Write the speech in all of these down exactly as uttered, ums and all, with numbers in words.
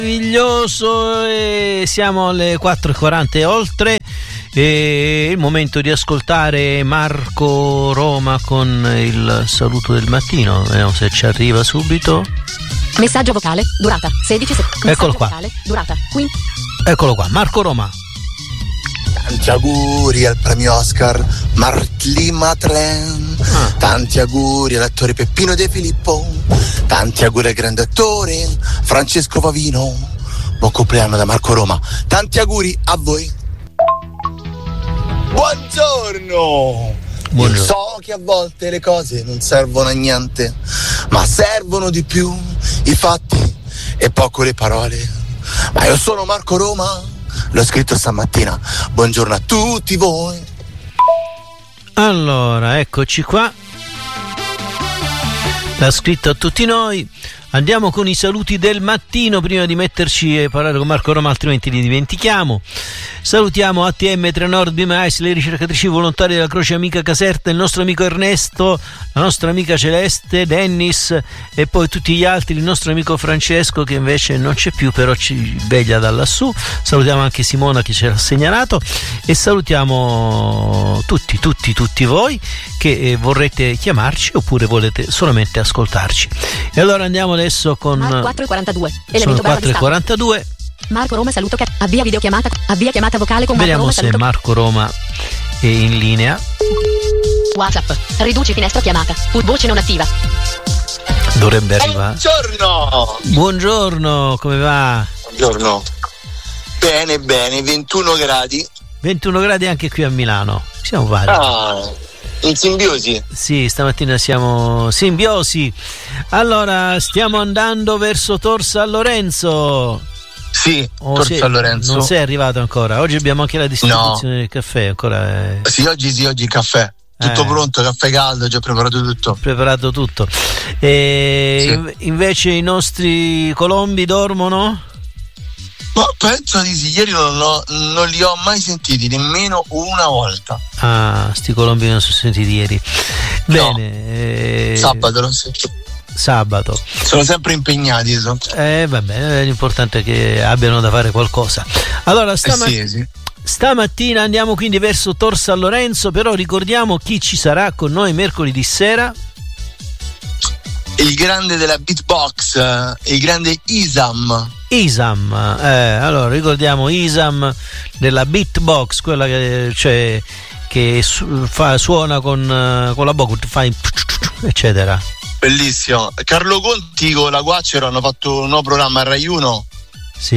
Meraviglioso, e siamo alle quattro e quaranta e oltre. È il momento di ascoltare Marco Roma con il saluto del mattino. Vediamo se ci arriva subito. Messaggio vocale, durata sedici secondi. Eccolo qua. Vocale, durata quindici. Eccolo qua, Marco Roma. Tanti auguri al premio Oscar Martli Matren, ah. Tanti auguri all'attore Peppino De Filippo, tanti auguri al grande attore Francesco Pavino. Buon compleanno da Marco Roma. Tanti auguri a voi. Buongiorno. Buongiorno. Io so che a volte le cose non servono a niente, ma servono di più i fatti e poco le parole. Ma io sono Marco Roma, l'ho scritto stamattina. Buongiorno a tutti voi. Allora, eccoci qua. L'ha scritto a tutti noi. Andiamo con i saluti del mattino prima di metterci a parlare con Marco Roma, altrimenti li dimentichiamo. Salutiamo A T M tre Nord B M I S, le ricercatrici volontarie della Croce Amica Caserta, il nostro amico Ernesto, la nostra amica Celeste, Dennis e poi tutti gli altri, il nostro amico Francesco che invece non c'è più, però ci veglia da lassù. Salutiamo anche Simona che ce l'ha segnalato e salutiamo tutti, tutti, tutti voi che vorrete chiamarci oppure volete solamente ascoltarci. E allora andiamo adesso con quattro e quarantadue. Sono quattro e quarantadue. Marco Roma saluto che avvia videochiamata, avvia chiamata vocale con Marco Vediamo Roma, se saluto. Marco Roma è in linea. WhatsApp, riduci finestra chiamata, pur voce non attiva. Dovrebbe arrivare. Buongiorno. Buongiorno, come va? Buongiorno. Bene, bene, ventuno gradi. ventuno gradi anche qui a Milano. Siamo vari. Ah, in simbiosi. Sì, stamattina siamo simbiosi. Allora, stiamo andando verso Tor San Lorenzo. Sì, oh, Tor sei, San Lorenzo. Non sei arrivato ancora. Oggi abbiamo anche la distribuzione no. del caffè. Ancora è... Sì, oggi sì, oggi caffè. Tutto eh. pronto, caffè caldo, già preparato tutto. Preparato tutto. E sì. Invece i nostri colombi dormono? Ma penso di sì, ieri non, l'ho, non li ho mai sentiti, nemmeno una volta. Ah, sti colombi non sono sentiti ieri. Bene. No. Eh... Sabato l'ho sentito. Sabato. Sono sempre impegnati. So. Eh, vabbè, l'importante è che abbiano da fare qualcosa. Allora, stama- eh sì, sì. stamattina andiamo quindi verso Tor San Lorenzo, però ricordiamo chi ci sarà con noi mercoledì sera. Il grande della beatbox, il grande Isam. Isam, eh, allora ricordiamo Isam della beatbox, quella che, cioè, che su- fa, suona con, con la bocca, fa in eccetera. Bellissimo. Carlo Conti con la Guacero hanno fatto un nuovo programma a Rai uno sì.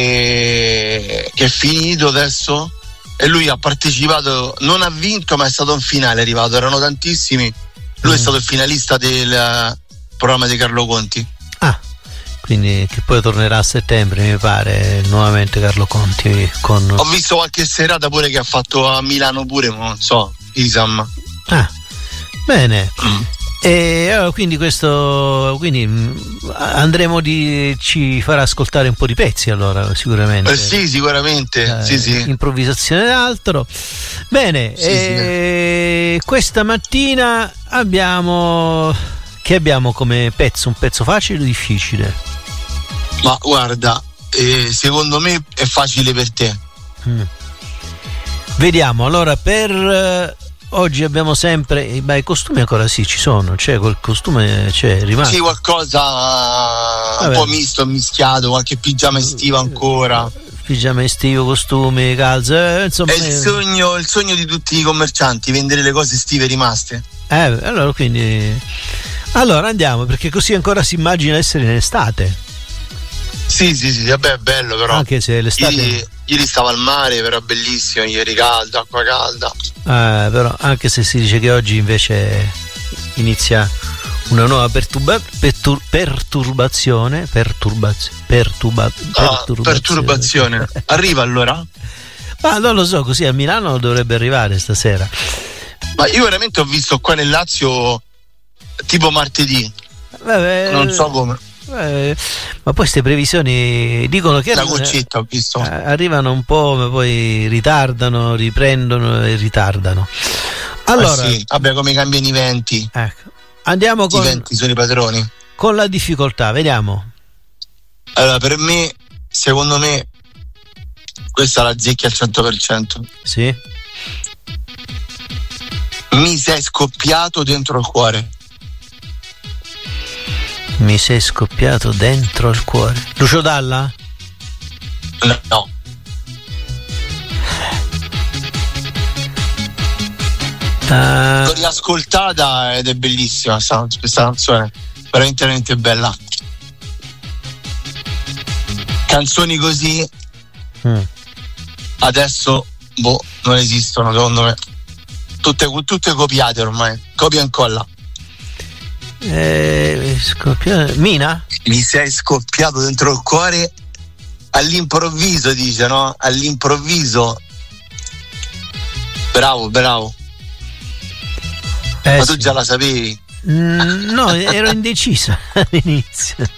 e... che è finito adesso e lui ha partecipato, non ha vinto ma è stato in finale, è arrivato, erano tantissimi, lui mm. è stato il finalista del programma di Carlo Conti. Ah, quindi che poi tornerà a settembre mi pare nuovamente Carlo Conti con... Ho visto qualche serata pure che ha fatto a Milano pure, ma non so, Isam. Ah, bene. Mm. E allora, quindi questo quindi andremo di ci farà ascoltare un po' di pezzi allora sicuramente. Eh sì, sicuramente. Eh, sì, sì. Improvvisazione ed altro. Bene, sì, e sì. Questa mattina abbiamo che abbiamo come pezzo, un pezzo facile o difficile? Ma guarda, eh, secondo me è facile per te. Mm. Vediamo, allora per oggi abbiamo sempre beh, i costumi ancora sì ci sono, c'è quel costume c'è rimasto. Sì, qualcosa Vabbè. un po' misto, mischiato, qualche pigiama estivo ancora. Pigiama estivo, costumi, calze, eh, insomma. È il sogno, il sogno di tutti i commercianti, vendere le cose estive rimaste. Eh, allora quindi allora andiamo, perché così ancora si immagina essere in estate. Sì, sì, sì, vabbè, è bello però. Anche se l'estate ieri, ieri stava al mare, però bellissimo, ieri caldo, acqua calda. Eh, però anche se si dice che oggi invece inizia una nuova perturba- pertur- perturbazione perturbaz- perturba- ah, perturbazione perturbazione arriva allora? Ma non lo so, così a Milano dovrebbe arrivare stasera. Ma io veramente ho visto qua nel Lazio tipo martedì. Vabbè, non so come. Eh, ma poi queste previsioni dicono che la arrivano, goccetta ho visto. eh, arrivano un po' ma poi ritardano, riprendono e ritardano. Allora, eh sì, vabbè, come cambiano i venti. Ecco, andiamo I con venti sono i padroni. con la difficoltà, vediamo. Allora, per me secondo me questa la azzecchi al cento per cento. Sì. Mi sei scoppiato dentro il cuore. Mi sei scoppiato dentro il cuore. Lucio Dalla? No, no. Uh... L'ho riascoltata ed è bellissima questa, questa canzone, veramente veramente bella. Canzoni così mm. adesso boh, non esistono secondo me, tutte, tutte copiate ormai, copia e incolla. Eh, scoppia... Mina? Mi sei scoppiato dentro il cuore all'improvviso, dice, no? All'improvviso. Bravo, bravo. Eh, Ma tu sì. già la sapevi? Mm, no, ero indecisa all'inizio.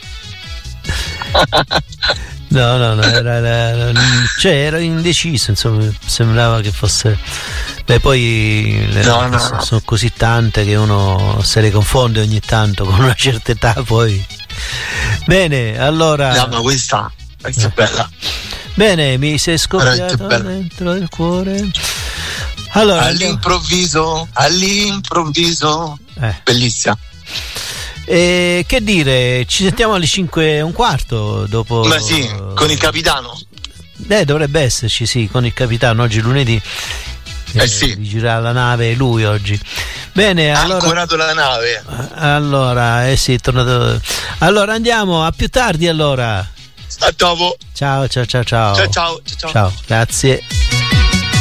No, no, no, era, era, cioè ero indeciso, insomma, sembrava che fosse. Beh, poi le no, no, sono, no. sono così tante che uno se le confonde ogni tanto con una certa età, poi. Bene, allora. No, ma questa, questa è bella. Bene, mi sei scoppiato dentro il cuore. Allora, all'improvviso, all'improvviso. Eh. Bellissima. E che dire, ci sentiamo alle cinque e un quarto dopo. Ma sì, con il capitano. Eh, dovrebbe esserci, sì, con il capitano. Oggi lunedì. Eh, eh sì. Di girare la nave lui oggi. Bene, ha allora. ancorato la nave. Allora, eh sì, è tornato. Allora andiamo, a più tardi allora. A dopo. Ciao, ciao, ciao, ciao. Ciao, ciao, ciao. Ciao, grazie.